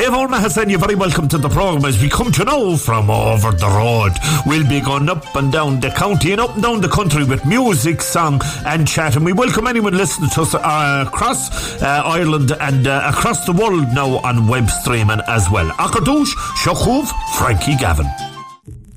Dave O'Mahony, you're very welcome to the programme as we come to know from over the road. We'll be going up and down the county and up and down the country with music, song and chat, and we welcome anyone listening to us across Ireland and across the world now on web streaming as well. Akadouche, Shachuv, Frankie Gavin.